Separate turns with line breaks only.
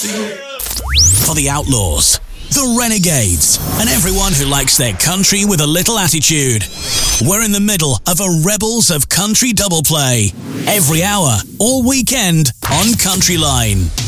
For the Outlaws, the Renegades, and everyone who likes their country with a little attitude. We're in the middle of a Rebels of Country double play. Every hour, all weekend, on Country Line.